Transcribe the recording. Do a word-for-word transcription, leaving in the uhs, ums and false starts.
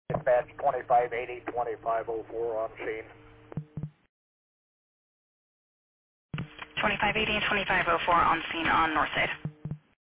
Dispatch twenty-five eighty, twenty-five oh four on scene. twenty-five eighty and twenty-five oh four on scene on Northside.